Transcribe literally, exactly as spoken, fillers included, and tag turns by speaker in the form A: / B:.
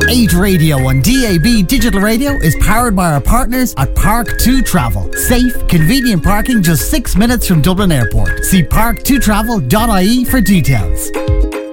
A: eight Radio and D A B Digital Radio is powered by our partners at Park two Travel. Safe, convenient parking just six minutes from Dublin Airport. See park two travel dot I E for details.